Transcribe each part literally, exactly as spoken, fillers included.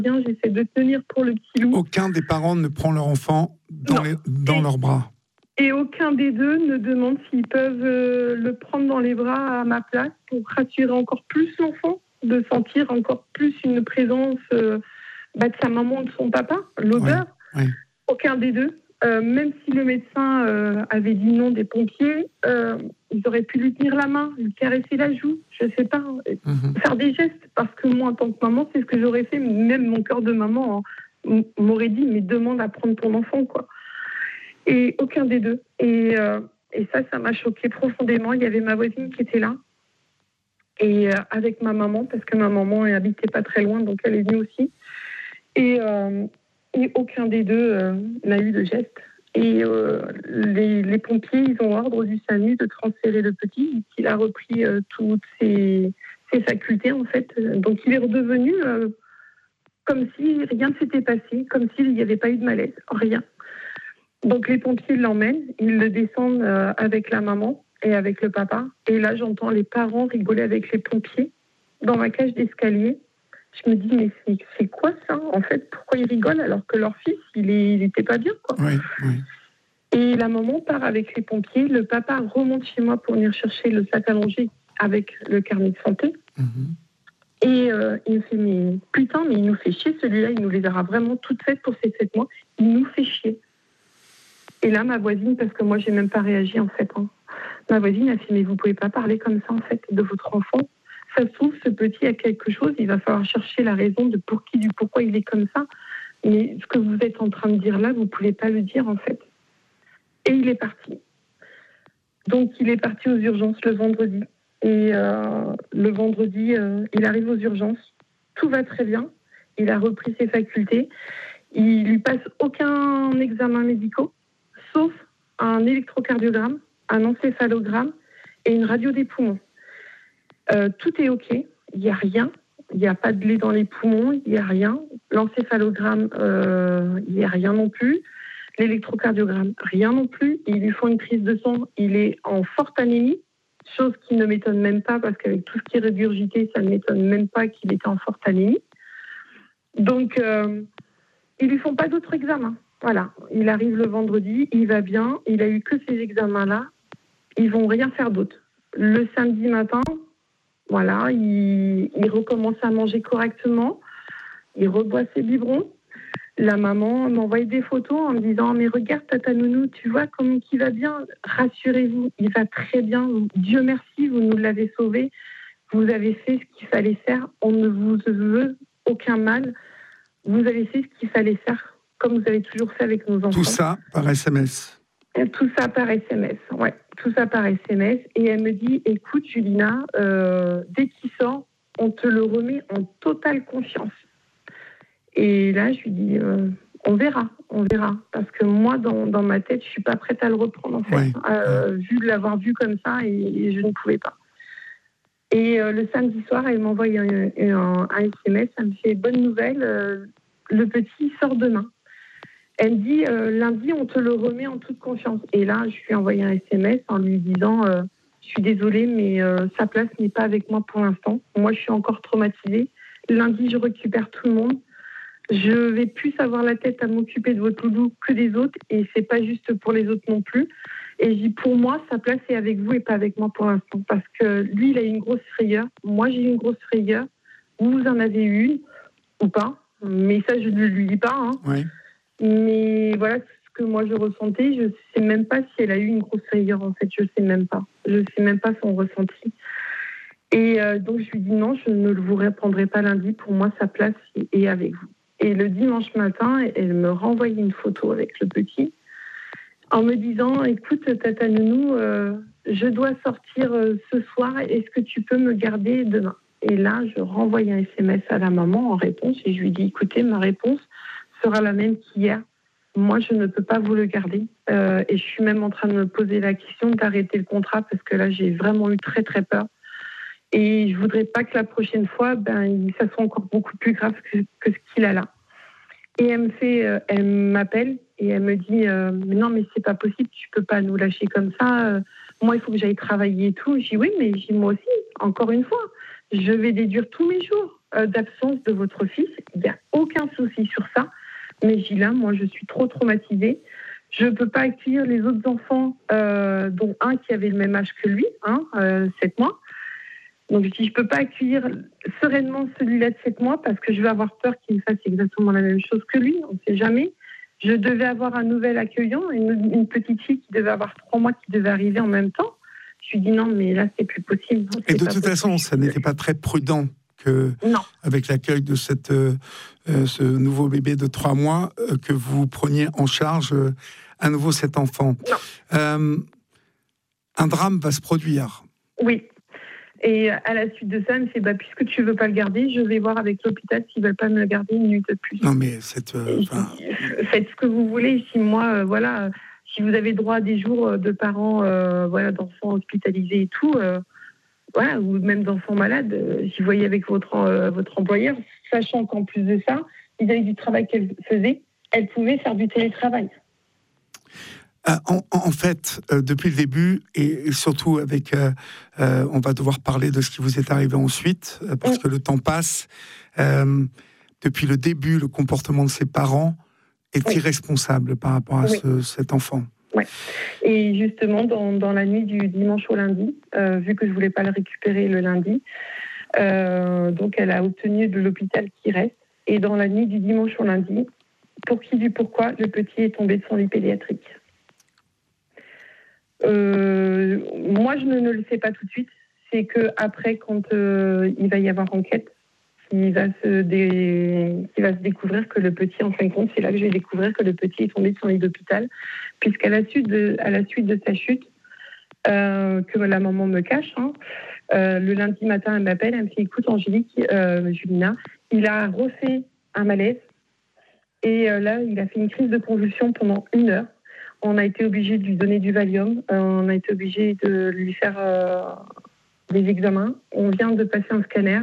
bien, j'essaie de tenir pour le petit loup. Aucun des parents ne prend leur enfant dans, les, dans et, leurs bras. Et aucun des deux ne demande s'ils peuvent euh, le prendre dans les bras à ma place pour rassurer encore plus l'enfant, de sentir encore plus une présence euh, bah, de sa maman ou de son papa, l'odeur. Oui, oui. Aucun des deux. Euh, même si le médecin euh, avait dit non des pompiers, euh, ils auraient pu lui tenir la main, lui caresser la joue, je sais pas, mm-hmm. faire des gestes, parce que moi, en tant que maman, c'est ce que j'aurais fait. Même mon cœur de maman hein, m'aurait dit, mais demande à prendre ton enfant, quoi. Et aucun des deux. Et, euh, et ça, ça m'a choquée profondément. Il y avait ma voisine qui était là, et euh, avec ma maman, parce que ma maman habitait pas très loin, donc elle est venue aussi. Et... Euh, Et aucun des deux euh, n'a eu de geste. Et euh, les, les pompiers, ils ont ordre du SAMU de transférer le petit, qu'il a repris euh, toutes ses, ses facultés, en fait. Donc, il est redevenu euh, comme si rien ne s'était passé, comme s'il n'y avait pas eu de malaise, rien. Donc, les pompiers l'emmènent, ils le descendent euh, avec la maman et avec le papa. Et là, j'entends les parents rigoler avec les pompiers dans ma cage d'escalier. Je me dis, mais c'est, c'est quoi ça, en fait? Pourquoi ils rigolent alors que leur fils, il n'était pas bien, quoi. Oui, oui. Et la maman part avec les pompiers. Le papa remonte chez moi pour venir chercher le sac à langer avec le carnet de santé. Mm-hmm. Et euh, il me fait, mais putain, mais il nous fait chier celui-là. Il nous les aura vraiment toutes faites pour ces sept mois. Il nous fait chier. Et là, ma voisine, parce que moi, j'ai même pas réagi, en fait. Hein. Ma voisine a fait, mais vous pouvez pas parler comme ça, en fait, de votre enfant. Ça se trouve, ce petit a quelque chose, il va falloir chercher la raison de pour qui, du pourquoi il est comme ça. Mais ce que vous êtes en train de dire là, vous ne pouvez pas le dire, en fait. Et il est parti. Donc, il est parti aux urgences le vendredi. Et euh, le vendredi, euh, il arrive aux urgences. Tout va très bien. Il a repris ses facultés. Il lui passe aucun examen médical, sauf un électrocardiogramme, un encéphalogramme et une radio des poumons. Euh, tout est OK, il n'y a rien, il n'y a pas de lait dans les poumons, il n'y a rien. L'encéphalogramme, euh, il n'y a rien non plus. L'électrocardiogramme, rien non plus. Ils lui font une prise de sang, il est en forte anémie, chose qui ne m'étonne même pas parce qu'avec tout ce qui est régurgité, ça ne m'étonne même pas qu'il était en forte anémie. Donc, euh, ils ne lui font pas d'autres examens. Voilà, il arrive le vendredi, il va bien, il a eu que ces examens-là, ils ne vont rien faire d'autre. Le samedi matin, voilà, il, il recommence à manger correctement, il reboit ses biberons. La maman m'envoie des photos en me disant « Mais regarde, tata nounou, tu vois comment il va bien, rassurez-vous, il va très bien, Dieu merci, vous nous l'avez sauvé, vous avez fait ce qu'il fallait faire, on ne vous veut aucun mal, vous avez fait ce qu'il fallait faire, comme vous avez toujours fait avec nos enfants. » Tout ça par S M S. Tout ça par S M S, ouais. Tout ça par S M S. Et elle me dit, écoute, Julina, euh, dès qu'il sort, on te le remet en totale confiance. Et là, je lui dis, euh, on verra, on verra. Parce que moi, dans, dans ma tête, je suis pas prête à le reprendre, en fait. Ouais. Euh, vu de l'avoir vu comme ça, et, et je ne pouvais pas. Et euh, le samedi soir, elle m'envoie un, un, un S M S, elle me fait, bonne nouvelle, euh, le petit sort demain. Elle me dit, euh, lundi, on te le remet en toute confiance. Et là, je lui ai envoyé un S M S en lui disant, euh, je suis désolée, mais euh, sa place n'est pas avec moi pour l'instant. Moi, je suis encore traumatisée. Lundi, je récupère tout le monde. Je vais plus avoir la tête à m'occuper de votre loulou que des autres. Et c'est pas juste pour les autres non plus. Et je dis, pour moi, sa place est avec vous et pas avec moi pour l'instant. Parce que lui, il a eu une grosse frayeur. Moi, j'ai eu une grosse frayeur. Vous en avez eu une, ou pas. Mais ça, je ne lui dis pas. Hein. Oui. Mais voilà ce que moi je ressentais. Je ne sais même pas si elle a eu une grosse frayeur, en fait. Je ne sais même pas. Je ne sais même pas son ressenti. Et euh, donc, je lui dis non, je ne vous répondrai pas lundi. Pour moi, sa place est avec vous. Et le dimanche matin, elle me renvoyait une photo avec le petit en me disant, écoute, tata nounou, euh, je dois sortir euh, ce soir. Est-ce que tu peux me garder demain? Et là, je renvoie un S M S à la maman en réponse et je lui dis, écoutez, ma réponse sera la même qu'hier. Moi, je ne peux pas vous le garder. Euh, et je suis même en train de me poser la question d'arrêter le contrat parce que là, j'ai vraiment eu très, très peur. Et je voudrais pas que la prochaine fois, ben, ça soit encore beaucoup plus grave que, que ce qu'il a là. Et elle me fait, euh, elle m'appelle et elle me dit, euh, mais non, mais c'est pas possible, tu peux pas nous lâcher comme ça. Euh, moi, il faut que j'aille travailler et tout. Je dis oui, mais je dis moi aussi, encore une fois, je vais déduire tous mes jours. euh, d'absence de votre fils. Il n'y a aucun souci sur ça. Mais Gila, moi, je suis trop traumatisée. Je ne peux pas accueillir les autres enfants, euh, dont un qui avait le même âge que lui, hein, euh, sept mois. Donc, je dis, je ne peux pas accueillir sereinement celui-là de sept mois parce que je vais avoir peur qu'il fasse exactement la même chose que lui. On ne sait jamais. Je devais avoir un nouvel accueillant, une, une petite fille qui devait avoir trois mois qui devait arriver en même temps. Je lui dis non, mais là, c'est plus possible. Non, Et de toute possible. façon, ça n'était pas très prudent que, non. avec l'accueil de cette, euh, ce nouveau bébé de trois mois, euh, que vous preniez en charge euh, à nouveau cet enfant. Euh, un drame va se produire. Oui. Et à la suite de ça, elle me fait bah, puisque tu ne veux pas le garder, je vais voir avec l'hôpital s'ils ne veulent pas me le garder une minute de plus. Non, mais cette, euh, faites ce que vous voulez. Si moi, euh, voilà, si vous avez droit à des jours de parents, euh, voilà, d'enfants hospitalisés et tout, euh, voilà, ou même d'enfants malades, euh, si vous voyez avec votre, euh, votre employeur, sachant qu'en plus de ça, vis-à-vis du travail qu'elle faisait, elle pouvait faire du télétravail. En, en fait, euh, depuis le début, et, et surtout avec, euh, euh, on va devoir parler de ce qui vous est arrivé ensuite, euh, parce que le temps passe. Euh, depuis le début, le comportement de ses parents est oui. irresponsable par rapport à oui. ce, cet enfant. Ouais. Et justement, dans, dans la nuit du dimanche au lundi, euh, vu que je voulais pas le récupérer le lundi, euh, donc elle a obtenu de l'hôpital qui reste. Et dans la nuit du dimanche au lundi, pour qui du pourquoi, le petit est tombé de son lit pédiatrique. Euh, moi, je ne, ne le sais pas tout de suite. C'est que après, quand euh, il va y avoir enquête, il va se dé... il va se découvrir que le petit, en fin de compte, c'est là que je vais découvrir que le petit est tombé de son lit d'hôpital, puisqu'à la suite de, à la suite de sa chute, euh, que la maman me cache, hein, euh, le lundi matin, elle m'appelle, elle me fait écoute, Angélique, euh, Julina, il a refait un malaise et euh, là, il a fait une crise de convulsion pendant une heure. On a été obligé de lui donner du Valium. Euh, on a été obligé de lui faire euh, des examens. On vient de passer un scanner.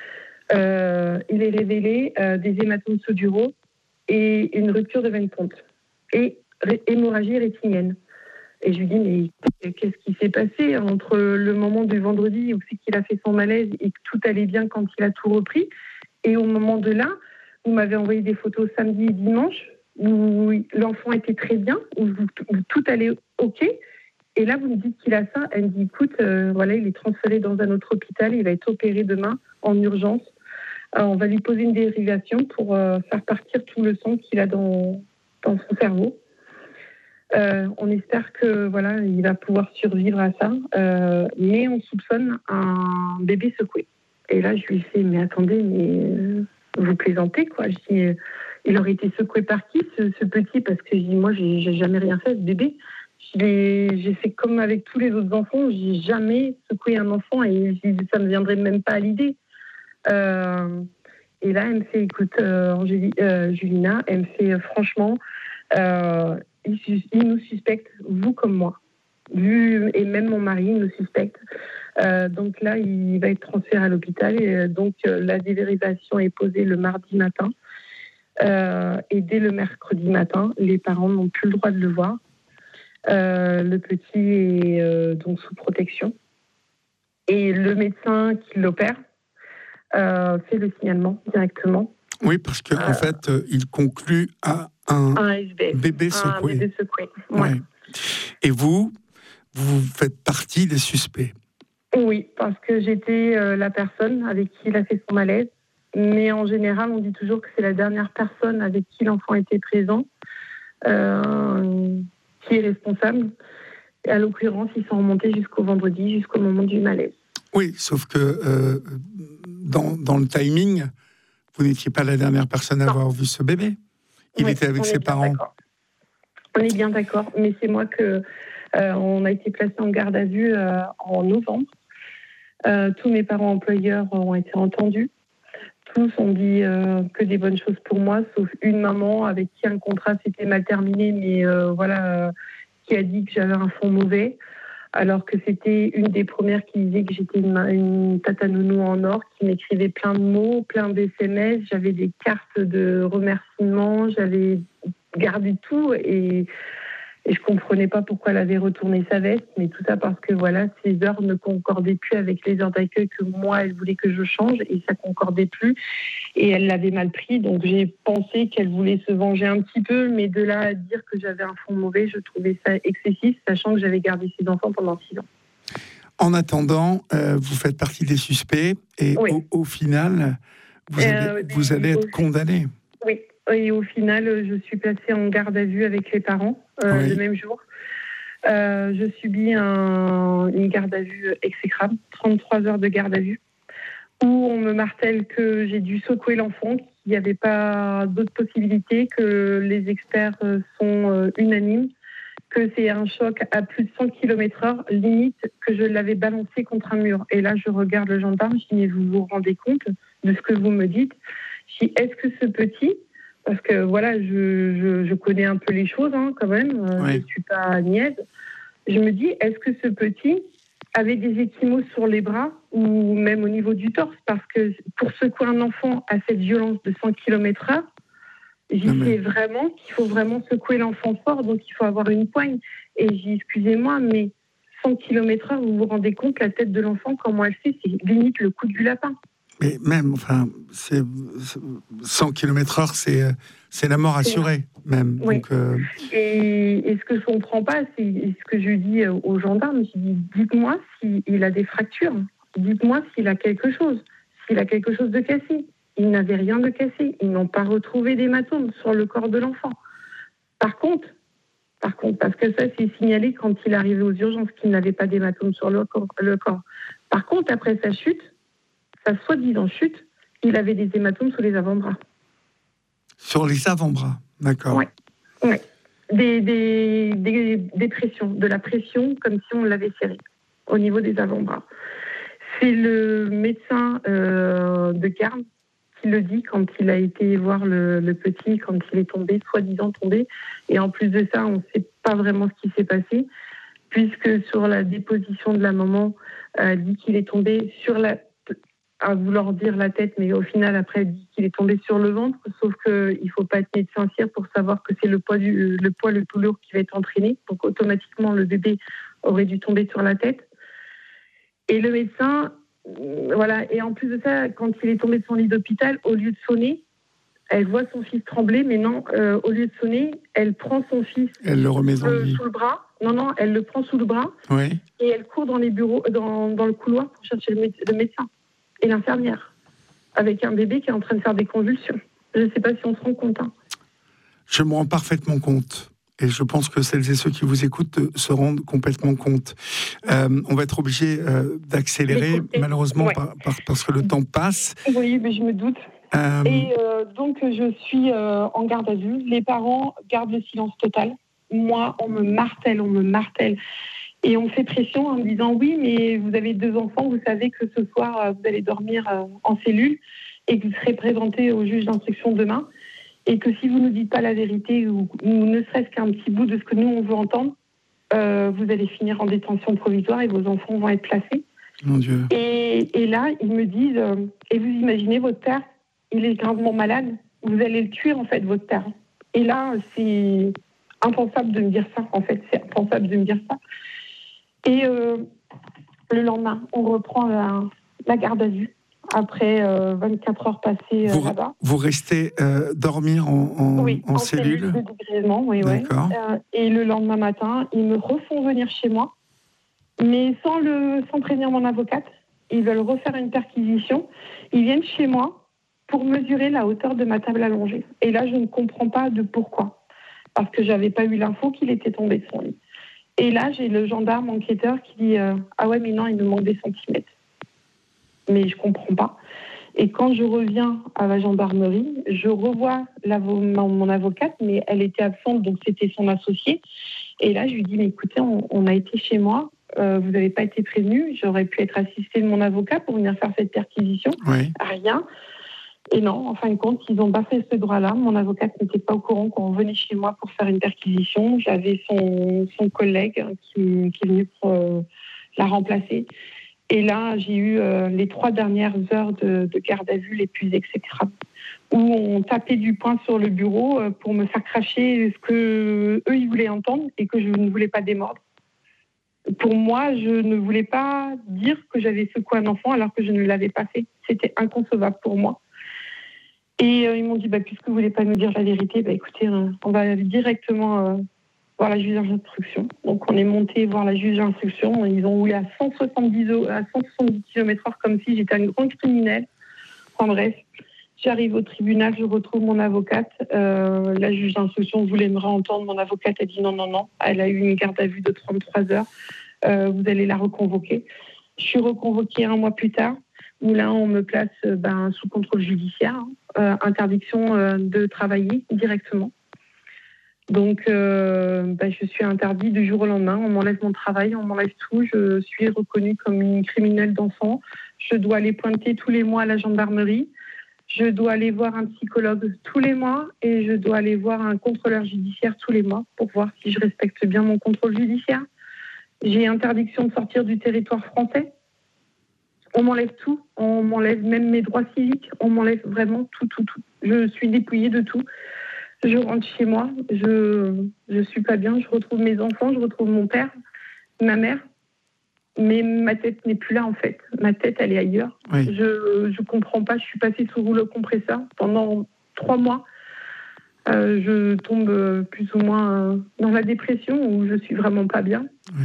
Euh, il est révélé euh, des hématomes soduraux et une rupture de veine ponte et ré- hémorragie rétinienne. Et je lui dis, mais qu'est-ce qui s'est passé entre le moment du vendredi où c'est qu'il a fait son malaise et que tout allait bien quand il a tout repris, et au moment de là, vous m'avez envoyé des photos samedi et dimanche, où l'enfant était très bien, où, où tout allait OK. Et là, vous me dites qu'il a ça. Elle me dit, écoute, euh, voilà, il est transféré dans un autre hôpital, il va être opéré demain en urgence. Euh, on va lui poser une dérivation pour euh, faire partir tout le sang qu'il a dans, dans son cerveau. Euh, on espère que voilà, il va pouvoir survivre à ça. Euh, mais on soupçonne un bébé secoué. Et là, je lui fais, mais attendez, mais euh, vous plaisantez, quoi. Je dis, euh, il aurait été secoué par qui, ce, ce petit? Parce que je dis, moi, j'ai, j'ai jamais rien fait, ce bébé. J'ai fait comme avec tous les autres enfants, j'ai jamais secoué un enfant et ça ne me viendrait même pas à l'idée. Euh, et là, elle me fait, écoute, euh, Angélie, euh, Julina, elle me fait, euh, franchement, euh, il, il nous suspecte, vous comme moi. Lui, et même mon mari nous suspecte. Euh, donc là, il va être transféré à l'hôpital. Et euh, donc, euh, la dérivation est posée le mardi matin. Euh, et dès le mercredi matin, les parents n'ont plus le droit de le voir. Euh, le petit est euh, donc sous protection. Et le médecin qui l'opère euh, fait le signalement directement. Oui, parce qu'en euh, fait, euh, il conclut à un, un S B, bébé secoué. Un bébé secoué. Ouais. Ouais. Et vous, vous faites partie des suspects. Oui, parce que j'étais euh, la personne avec qui il a fait son malaise. Mais en général, on dit toujours que c'est la dernière personne avec qui l'enfant était présent euh, qui est responsable. Et à l'occurrence, ils sont remontés jusqu'au vendredi, jusqu'au moment du malaise. Oui, sauf que euh, dans, dans le timing, vous n'étiez pas la dernière personne à non. avoir vu ce bébé. Il oui, était avec ses parents. D'accord. On est bien d'accord, mais c'est moi que euh, on a été placé en garde à vue euh, en novembre. Euh, tous mes parents employeurs ont été entendus. Tous ont dit euh, que des bonnes choses pour moi, sauf une maman avec qui un contrat s'était mal terminé, mais euh, voilà, euh, qui a dit que j'avais un fond mauvais, alors que c'était une des premières qui disait que j'étais une, une tata nounou en or, qui m'écrivait plein de mots, plein d'S M S, j'avais des cartes de remerciements, j'avais gardé tout, et, Et je comprenais pas pourquoi elle avait retourné sa veste, mais tout ça parce que voilà, ses heures ne concordaient plus avec les heures d'accueil que moi, elle voulait que je change, et ça concordait plus. Et elle l'avait mal pris, donc j'ai pensé qu'elle voulait se venger un petit peu, mais de là à dire que j'avais un fond mauvais, je trouvais ça excessif, sachant que j'avais gardé ses enfants pendant six ans. En attendant, euh, vous faites partie des suspects, et oui. au, au final, vous allez, euh, vous allez être condamné. Oui, et au final, je suis placée en garde à vue avec les parents euh, oui. le même jour. Euh, je subis un, une garde à vue exécrable, trente-trois heures de garde à vue, où on me martèle que j'ai dû secouer l'enfant, qu'il n'y avait pas d'autres possibilités, que les experts sont unanimes, que c'est un choc à plus de cent kilomètres heure, limite que je l'avais balancé contre un mur. Et là, je regarde le gendarme, je dis, mais vous vous rendez compte de ce que vous me dites? Je dis, est-ce que ce petit, parce que voilà, je, je, je connais un peu les choses hein, quand même, oui. Je ne suis pas niaise, je me dis, est-ce que ce petit avait des échymoses sur les bras ou même au niveau du torse? Parce que pour secouer un enfant à cette violence de cent kilomètres heure, j'y sais mais... vraiment qu'il faut vraiment secouer l'enfant fort, donc il faut avoir une poigne. Et j'ai dit, excusez-moi, mais cent kilomètres heure, vous vous rendez compte, la tête de l'enfant, comment elle fait, c'est limite le coup du lapin. Mais même, enfin, c'est cent kilomètres heure, c'est, c'est la mort assurée, même. Oui. Donc, euh... et, et ce que je ne comprends pas, c'est ce que je dis aux gendarmes, je dis, dites-moi s'il a des fractures, dites-moi s'il a quelque chose, s'il a quelque chose de cassé. Il n'avait rien de cassé, ils n'ont pas retrouvé d'hématome sur le corps de l'enfant. Par contre, par contre, parce que ça, c'est signalé quand il est arrivé aux urgences qu'il n'avait pas d'hématome sur le corps, le corps. Par contre, après sa chute, sa soi-disant chute, il avait des hématomes sur les avant-bras. Sur les avant-bras, d'accord. Oui, ouais. des, des, des, des pressions, de la pression comme si on l'avait serré au niveau des avant-bras. C'est le médecin euh, de garde qui le dit quand il a été voir le, le petit, quand il est tombé, soi-disant tombé. Et en plus de ça, on ne sait pas vraiment ce qui s'est passé, puisque sur la déposition de la maman, elle dit qu'il est tombé sur la... à vouloir dire la tête, mais au final, après, elle dit qu'il est tombé sur le ventre, sauf qu'il ne faut pas être médecin cire pour savoir que c'est le poids, du, le poids le plus lourd qui va être entraîné. Donc, automatiquement, le bébé aurait dû tomber sur la tête. Et le médecin, voilà, et en plus de ça, quand il est tombé de son lit d'hôpital, au lieu de sonner, elle voit son fils trembler, mais non, euh, au lieu de sonner, elle prend son fils elle le remet euh, sous le bras. Non, non, elle le prend sous le bras oui. Et elle court dans les bureaux, dans, dans le couloir pour chercher le, méde- le médecin et l'infirmière, avec un bébé qui est en train de faire des convulsions. Je ne sais pas si on se rend compte. Hein. Je me rends parfaitement compte. Et je pense que celles et ceux qui vous écoutent se rendent complètement compte. Euh, on va être obligé euh, d'accélérer, Écoutez, malheureusement, ouais. par, par, parce que le temps passe. Oui, mais je me doute. Euh... Et euh, donc, je suis euh, en garde à vue. Les parents gardent le silence total. Moi, on me martèle, on me martèle. Et on me fait pression en me disant, oui, mais vous avez deux enfants, vous savez que ce soir, vous allez dormir en cellule et que vous serez présenté au juge d'instruction demain. Et que si vous ne nous dites pas la vérité ou, ou ne serait-ce qu'un petit bout de ce que nous, on veut entendre, euh, vous allez finir en détention provisoire et vos enfants vont être placés. Mon Dieu. Et, et là, ils me disent, euh, et vous imaginez, votre père, il est gravement malade, vous allez le tuer, en fait, votre père. Et là, c'est impensable de me dire ça, en fait, c'est impensable de me dire ça. Et euh, le lendemain, on reprend la, la garde à vue. Après euh, vingt-quatre heures passées euh, vous, là-bas. Vous restez euh, dormir en, en, oui, en, en cellule, cellule de dégrisement, oui, D'accord. oui. Euh, et le lendemain matin, ils me refont venir chez moi, mais sans, le, sans prévenir mon avocate. Ils veulent refaire une perquisition. Ils viennent chez moi pour mesurer la hauteur de ma table allongée. Et là, je ne comprends pas de pourquoi. Parce que je n'avais pas eu l'info qu'il était tombé de son lit. Et là, j'ai le gendarme enquêteur qui dit euh, « Ah ouais, mais non, il me manque des centimètres. » Mais je ne comprends pas. Et quand je reviens à la gendarmerie, je revois mon avocate, mais elle était absente, donc c'était son associé. Et là, je lui dis, mais écoutez, on, on a été chez moi, euh, vous n'avez pas été prévenu, j'aurais pu être assistée de mon avocat pour venir faire cette perquisition. Oui. Rien. Et non, en fin de compte, ils n'ont pas fait ce droit-là. Mon avocate n'était pas au courant qu'on venait chez moi pour faire une perquisition. J'avais son, son collègue qui, qui est venu pour euh, la remplacer. Et là, j'ai eu euh, les trois dernières heures de, de garde à vue les plus exécrables, où on tapait du poing sur le bureau euh, pour me faire cracher ce que eux ils voulaient entendre et que je ne voulais pas démordre. Pour moi, je ne voulais pas dire que j'avais secoué un enfant alors que je ne l'avais pas fait. C'était inconcevable pour moi. Et euh, ils m'ont dit, bah, puisque vous ne voulez pas nous dire la vérité, bah, écoutez, euh, on va directement euh, voir la juge d'instruction. Donc on est monté voir la juge d'instruction. Ils ont roulé à cent soixante-dix, à cent soixante-dix kilomètres heure comme si j'étais un grand criminel. Enfin bref, j'arrive au tribunal, je retrouve mon avocate. Euh, la juge d'instruction voulait me réentendre. Mon avocate a dit non, non, non. Elle a eu une garde à vue de trente-trois heures. Euh, vous allez la reconvoquer. Je suis reconvoquée un mois plus tard, où là, on me place euh, ben, sous contrôle judiciaire, hein, euh, interdiction euh, de travailler directement. Donc, euh, ben, je suis interdite du jour au lendemain. On m'enlève mon travail, on m'enlève tout. Je suis reconnue comme une criminelle d'enfant. Je dois aller pointer tous les mois à la gendarmerie. Je dois aller voir un psychologue tous les mois et je dois aller voir un contrôleur judiciaire tous les mois pour voir si je respecte bien mon contrôle judiciaire. J'ai interdiction de sortir du territoire français. On m'enlève tout. On m'enlève même mes droits civiques. On m'enlève vraiment tout, tout, tout. Je suis dépouillée de tout. Je rentre chez moi. Je je suis pas bien. Je retrouve mes enfants. Je retrouve mon père, ma mère. Mais ma tête n'est plus là, en fait. Ma tête, elle est ailleurs. Oui. Je je comprends pas. Je suis passée sous rouleau compresseur pendant trois mois. Euh, je tombe plus ou moins dans la dépression où je suis vraiment pas bien. Oui.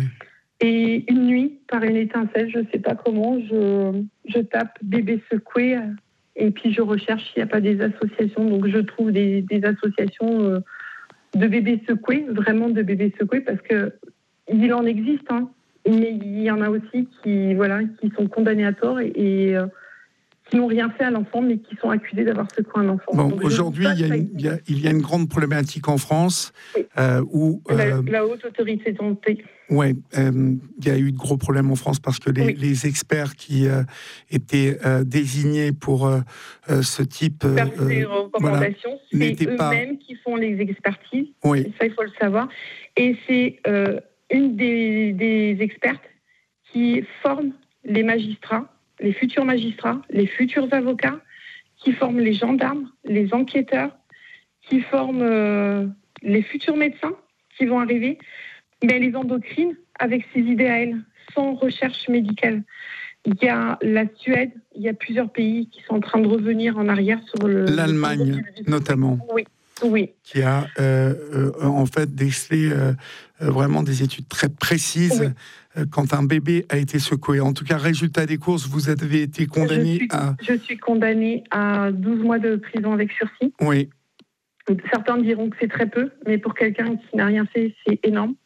Et une nuit, par une étincelle, je sais pas comment, je, je tape bébé secoué et puis je recherche s'il n'y a pas des associations. Donc je trouve des, des associations de bébés secoués, vraiment de bébés secoués, parce que il en existe, hein, mais il y en a aussi qui, voilà, qui sont condamnés à tort et, et qui n'ont rien fait à l'enfant, mais qui sont accusés d'avoir secoué un enfant. Bon, aujourd'hui, il y, a une, il, y a, il y a une grande problématique en France oui. euh, où... Euh, la, la haute autorité de santé. Oui, euh, il y a eu de gros problèmes en France parce que les, oui. les experts qui euh, étaient euh, désignés pour euh, ce type... Euh, Faire des recommandations, voilà, c'est eux-mêmes pas... qui font les expertises. Oui. Ça, il faut le savoir. Et c'est euh, une des, des expertes qui forme les magistrats, les futurs magistrats, les futurs avocats, qui forment les gendarmes, les enquêteurs, qui forment euh, les futurs médecins qui vont arriver, mais les endocrines avec ses idées à elle, sans recherche médicale. Il y a la Suède, il y a plusieurs pays qui sont en train de revenir en arrière sur le... L'Allemagne, le... notamment. Oui. Oui. Qui a euh, euh, en fait décelé euh, vraiment des études très précises oui. euh, quand un bébé a été secoué. En tout cas, résultat des courses, vous avez été condamné je suis, à... Je suis condamnée à douze mois de prison avec sursis. Oui. Certains diront que c'est très peu, mais pour quelqu'un qui n'a rien fait, c'est énorme.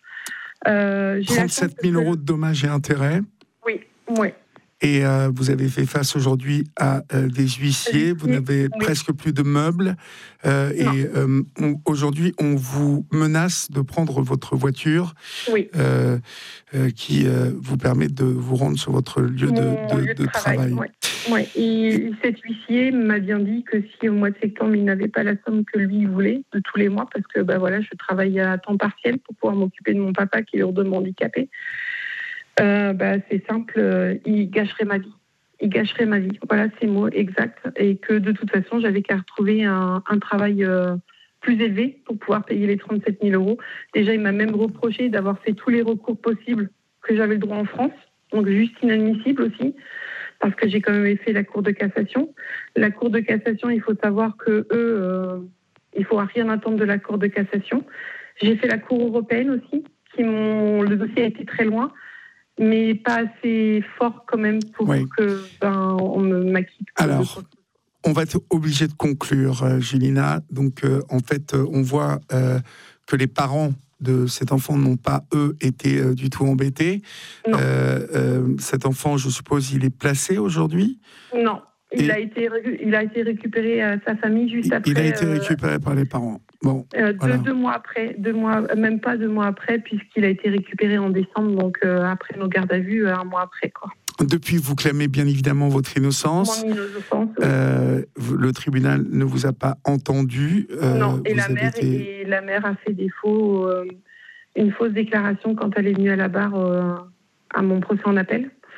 Euh, trente-sept mille euros de dommages et intérêts. Oui, oui. Et euh, vous avez fait face aujourd'hui à euh, des huissiers, vous n'avez oui. presque plus de meubles. Euh, et euh, on, aujourd'hui, on vous menace de prendre votre voiture oui. euh, euh, qui euh, vous permet de vous rendre sur votre lieu de, de, lieu de, de travail. travail. Ouais. Ouais. Et, et cet huissier m'a bien dit que si au mois de septembre, il n'avait pas la somme que lui voulait de tous les mois, parce que bah, voilà, je travaille à temps partiel pour pouvoir m'occuper de mon papa qui est lourdement handicapé. Euh, bah, c'est simple, euh, il gâcherait ma vie. Il gâcherait ma vie. Voilà, c'est le mot exact. Et que de toute façon, j'avais qu'à retrouver un, un travail euh, plus élevé pour pouvoir payer les trente-sept mille euros. Déjà, il m'a même reproché d'avoir fait tous les recours possibles que j'avais le droit en France. Donc, juste inadmissible aussi, parce que j'ai quand même fait la Cour de cassation. La Cour de cassation, il faut savoir que eux, euh, il ne faut rien attendre de la Cour de cassation. J'ai fait la Cour européenne aussi, qui m'ont, le dossier a été très loin, mais pas assez fort quand même pour oui. que ben, on me m'acquitte. Alors, on va être obligé de conclure, euh, Gélina. Donc, euh, en fait, euh, on voit euh, que les parents de cet enfant n'ont pas, eux, été euh, du tout embêtés. Euh, euh, cet enfant, je suppose, il est placé aujourd'hui ? Non, il, a été, il a été récupéré à sa famille juste il, après. Il a été récupéré euh, par les parents. Bon, euh, voilà. deux, deux mois après, deux mois, même pas deux mois après, puisqu'il a été récupéré en décembre, donc euh, après nos gardes à vue, un mois après, quoi. Depuis, vous clamez bien évidemment votre innocence. Mon innocence, oui. euh, Le tribunal ne vous a pas entendu. Euh, non, et la, mère, été... et la mère a fait défaut, euh, une fausse déclaration quand elle est venue à la barre euh, à mon procès en appel.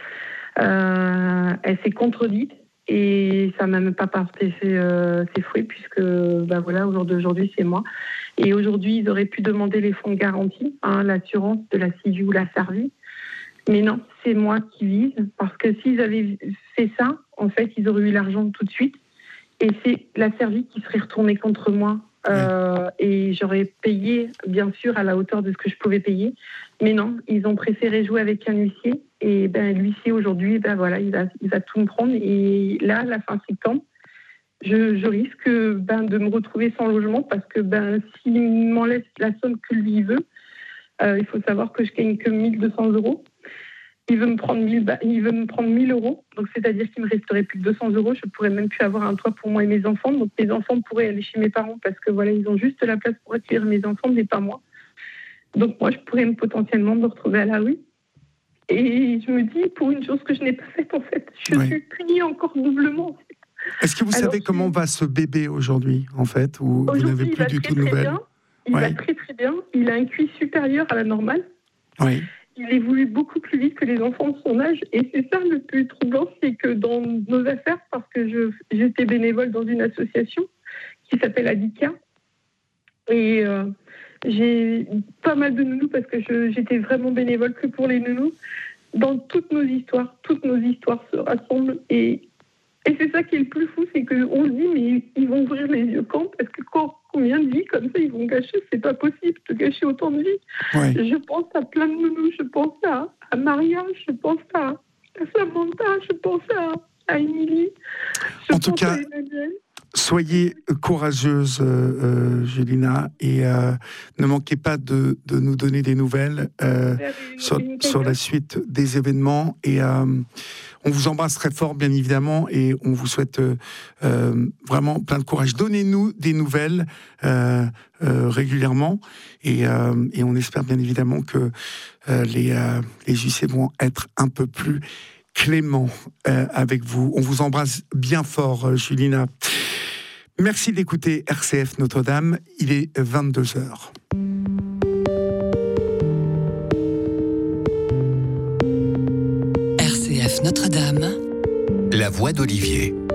Euh, elle s'est contredite et ça m'a même pas porté ses, euh, ses fruits puisque bah voilà, au jour d'aujourd'hui, c'est moi. Et aujourd'hui, ils auraient pu demander les fonds de garantie, hein, l'assurance de la C I V I ou la Servi. Mais non, c'est moi qui vise parce que s'ils avaient fait ça, en fait, ils auraient eu l'argent tout de suite. Et c'est la Servi qui serait retournée contre moi. Euh, oui. Et j'aurais payé, bien sûr, à la hauteur de ce que je pouvais payer. Mais non, ils ont préféré jouer avec un huissier. Et ben, l'huissier, aujourd'hui, ben, voilà, il, va, il va tout me prendre. Et là, à la fin septembre, je, je risque ben, de me retrouver sans logement parce que ben, s'il m'enlève la somme que lui veut, euh, il faut savoir que je gagne que mille deux cents euros. Il veut me prendre mille, il veut me prendre mille euros, donc c'est-à-dire qu'il me resterait plus que deux cents euros. Je pourrais même plus avoir un toit pour moi et mes enfants. Donc mes enfants pourraient aller chez mes parents parce que voilà, ils ont juste la place pour accueillir mes enfants, mais pas moi. Donc moi, je pourrais me, potentiellement me retrouver à la rue. Et je me dis, pour une chose que je n'ai pas faite en fait, je oui. suis punie encore doublement. En fait. Est-ce que vous Alors, savez comment va ce bébé aujourd'hui, en fait, ou vous n'avez plus du tout de nouvelles? Bien. Il ouais. va très très bien. Il a un Q I supérieur à la normale. Oui. Il évolue beaucoup plus vite que les enfants de son âge. Et c'est ça le plus troublant, c'est que dans nos affaires, parce que je, j'étais bénévole dans une association qui s'appelle Adika. Et euh, j'ai pas mal de nounous parce que je, j'étais vraiment bénévole que pour les nounous. Dans toutes nos histoires, toutes nos histoires se rassemblent. Et, et c'est ça qui est le plus fou, c'est qu'on se dit, mais ils vont ouvrir les yeux quand? Parce que quand combien de vies comme ça ils vont gâcher? C'est pas possible de gâcher autant de vies. Ouais. Je pense à plein de nounous, je pense à, à Maria, je pense à, à Samantha, je pense à, à Émilie. En tout cas, soyez courageuse, euh, Julina, et euh, ne manquez pas de, de nous donner des nouvelles euh, sur, sur la suite des événements. Et euh, on vous embrasse très fort, bien évidemment, et on vous souhaite euh, euh, vraiment plein de courage. Donnez-nous des nouvelles euh, euh, régulièrement, et, euh, et on espère bien évidemment que euh, les, euh, les huissiers vont être un peu plus cléments euh, avec vous. On vous embrasse bien fort, Julina. Merci d'écouter R C F Notre-Dame, il est vingt-deux heures. R C F Notre-Dame, la voix d'Olivier.